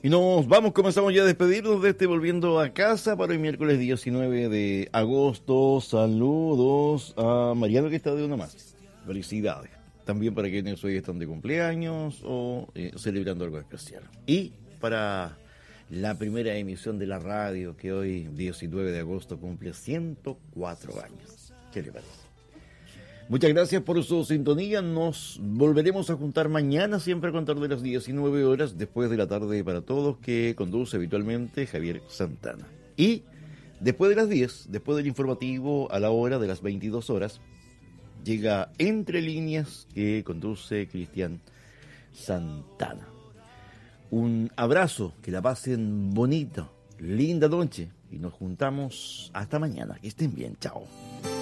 Y nos vamos, comenzamos ya a despedirnos de este Volviendo a Casa para el miércoles 19 de agosto. Saludos a Mariano que está de una más. Felicidades. También para quienes hoy están de cumpleaños o celebrando algo especial. Y para la primera emisión de la radio que hoy, 19 de agosto, cumple 104 años. ¿Qué le parece? Muchas gracias por su sintonía. Nos volveremos a juntar mañana, siempre a contar de las 19 horas, después de la tarde para todos, que conduce habitualmente Javier Santana. Y después de las 10, después del informativo, a la hora de las 22 horas, llega Entre Líneas, que conduce Cristian Santana. Un abrazo, que la pasen bonito, linda noche, y nos juntamos hasta mañana. Que estén bien, chao.